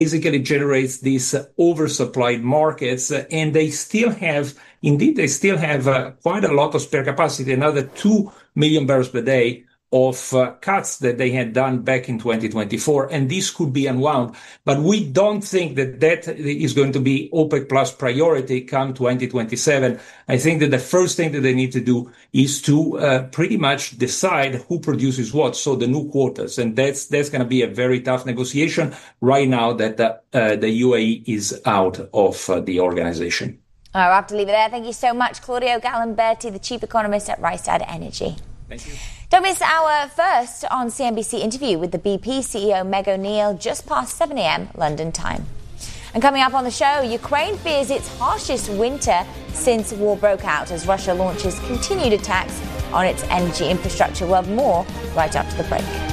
basically generates these oversupplied markets, and they still have quite a lot of spare capacity, another 2 million barrels per day of cuts that they had done back in 2024, and this could be unwound. But we don't think that is going to be OPEC plus priority come 2027. I think that the first thing that they need to do is to pretty much decide who produces what, so the new quotas, and that's going to be a very tough negotiation right now that the UAE is out of the organization. All right, we'll have to leave it there. Thank you so much, Claudio Galimberti, the chief economist at Rystad Energy. Thank you. Don't miss our first on CNBC interview with the BP CEO Meg O'Neill just past 7 a.m. London time. And coming up on the show, Ukraine fears its harshest winter since war broke out as Russia launches continued attacks on its energy infrastructure. We'll have more right after the break.